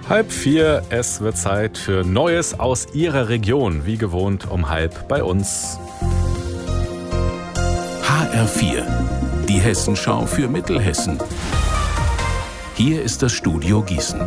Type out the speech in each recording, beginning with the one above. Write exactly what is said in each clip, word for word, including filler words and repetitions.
Halb vier, es wird Zeit für Neues aus Ihrer Region. Wie gewohnt um halb bei uns. H R vier, die Hessenschau für Mittelhessen. Hier ist das Studio Gießen.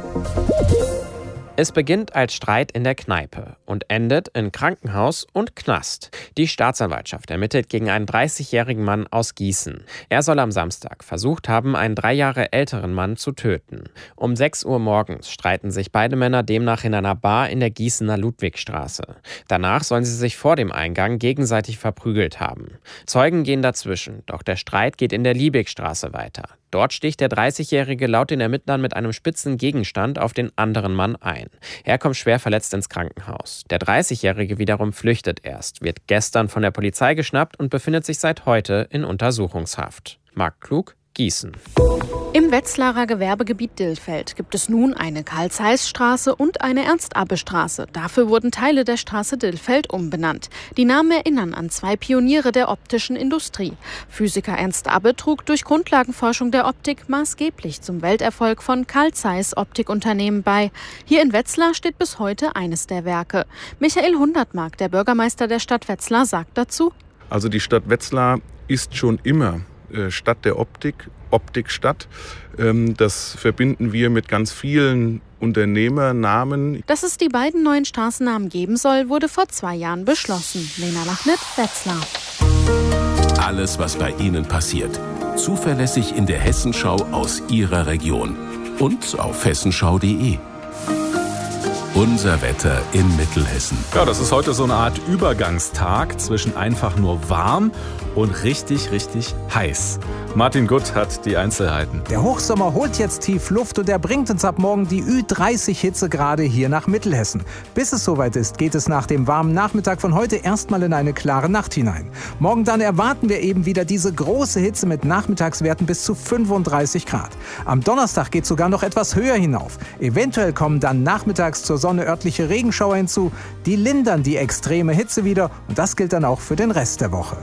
Es beginnt als Streit in der Kneipe und endet in Krankenhaus und Knast. Die Staatsanwaltschaft ermittelt gegen einen dreißigjährigen Mann aus Gießen. Er soll am Samstag versucht haben, einen drei Jahre älteren Mann zu töten. Um sechs Uhr morgens streiten sich beide Männer demnach in einer Bar in der Gießener Ludwigstraße. Danach sollen sie sich vor dem Eingang gegenseitig verprügelt haben. Zeugen gehen dazwischen, doch der Streit geht in der Liebigstraße weiter. Dort sticht der dreißigjährige laut den Ermittlern mit einem spitzen Gegenstand auf den anderen Mann ein. Er kommt schwer verletzt ins Krankenhaus. Der dreißigjährige wiederum flüchtet erst, wird gestern von der Polizei geschnappt und befindet sich seit heute in Untersuchungshaft. Marc Klug, Gießen. Im Wetzlarer Gewerbegebiet Dillfeld gibt es nun eine Karl-Zeiss-Straße und eine Ernst-Abbe-Straße. Dafür wurden Teile der Straße Dillfeld umbenannt. Die Namen erinnern an zwei Pioniere der optischen Industrie. Physiker Ernst Abbe trug durch Grundlagenforschung der Optik maßgeblich zum Welterfolg von Carl Zeiss Optikunternehmen bei. Hier in Wetzlar steht bis heute eines der Werke. Michael Hundertmark, der Bürgermeister der Stadt Wetzlar, sagt dazu: Also die Stadt Wetzlar ist schon immer Stadt der Optik, Optikstadt. Das verbinden wir mit ganz vielen Unternehmernamen. Dass es die beiden neuen Straßennamen geben soll, wurde vor zwei Jahren beschlossen. Lena Lachnet, Wetzlar. Alles, was bei Ihnen passiert, zuverlässig in der Hessenschau aus Ihrer Region und auf hessenschau punkt de. Unser Wetter in Mittelhessen. Ja, das ist heute so eine Art Übergangstag zwischen einfach nur warm und richtig, richtig heiß. Martin Gutt hat die Einzelheiten. Der Hochsommer holt jetzt tief Luft und er bringt uns ab morgen die Ü dreißig Hitzegrade hier nach Mittelhessen. Bis es soweit ist, geht es nach dem warmen Nachmittag von heute erstmal in eine klare Nacht hinein. Morgen dann erwarten wir eben wieder diese große Hitze mit Nachmittagswerten bis zu fünfunddreißig Grad. Am Donnerstag geht es sogar noch etwas höher hinauf. Eventuell kommen dann nachmittags zur Sonne örtliche Regenschauer hinzu. Die lindern die extreme Hitze wieder und das gilt dann auch für den Rest der Woche.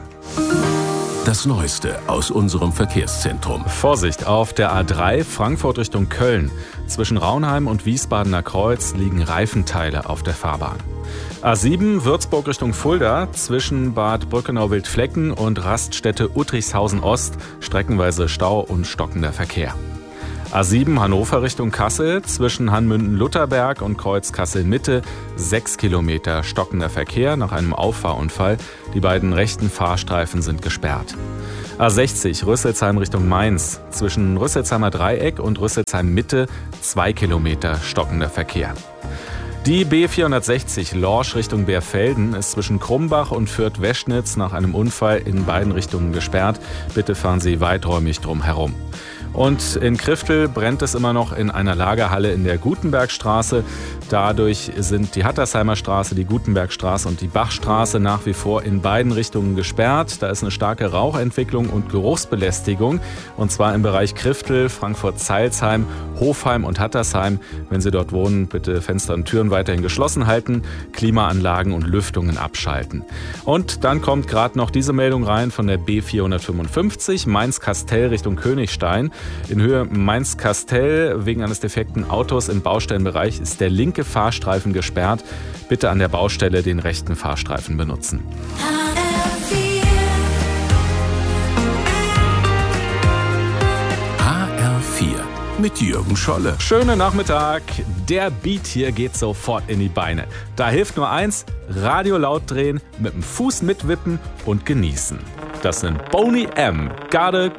Das Neueste aus unserem Verkehrszentrum. Vorsicht, auf der A drei Frankfurt Richtung Köln. Zwischen Raunheim und Wiesbadener Kreuz liegen Reifenteile auf der Fahrbahn. A sieben Würzburg Richtung Fulda. Zwischen Bad Brückenau-Wildflecken und Raststätte Uttrichshausen Ost streckenweise Stau und stockender Verkehr. A sieben Hannover Richtung Kassel, zwischen Hanmünden-Lutherberg und Kreuz Kassel-Mitte, sechs Kilometer stockender Verkehr nach einem Auffahrunfall. Die beiden rechten Fahrstreifen sind gesperrt. A sechzig Rüsselsheim Richtung Mainz, zwischen Rüsselsheimer Dreieck und Rüsselsheim Mitte, zwei Kilometer stockender Verkehr. Die B vierhundertsechzig Lorsch Richtung Bärfelden ist zwischen Krumbach und Fürth-Weschnitz nach einem Unfall in beiden Richtungen gesperrt. Bitte fahren Sie weiträumig drum herum. Und in Kriftel brennt es immer noch in einer Lagerhalle in der Gutenbergstraße. Dadurch sind die Hattersheimer Straße, die Gutenbergstraße und die Bachstraße nach wie vor in beiden Richtungen gesperrt. Da ist eine starke Rauchentwicklung und Geruchsbelästigung. Und zwar im Bereich Kriftel, Frankfurt-Zeilsheim, Hofheim und Hattersheim. Wenn Sie dort wohnen, bitte Fenster und Türen weiterhin geschlossen halten, Klimaanlagen und Lüftungen abschalten. Und dann kommt gerade noch diese Meldung rein von der B vierhundertfünfundfünfzig, Mainz-Kastell Richtung Königstein. In Höhe Mainz-Kastell wegen eines defekten Autos im Baustellenbereich ist der linke Fahrstreifen gesperrt. Bitte an der Baustelle den rechten Fahrstreifen benutzen. H R vier mit Jürgen Scholle. Schönen Nachmittag. Der Beat hier geht sofort in die Beine. Da hilft nur eins, Radio laut drehen, mit dem Fuß mitwippen und genießen. Das sind Boney M. Gotta